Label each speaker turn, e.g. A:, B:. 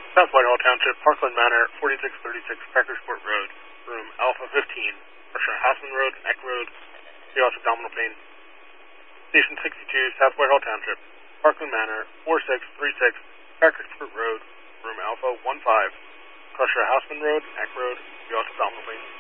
A: South Whitehall Township, Parkland Manor, 4636 Crackersport Road, room Alpha 15, pressure Hausman Road, Neck Road, chaos abdominal pain. Station 62, South Whitehall Township, Parkland Manor, 4636 Crackersport Road, room Alpha 15, pressure Hausman Road, Neck Road, chaos abdominal pain.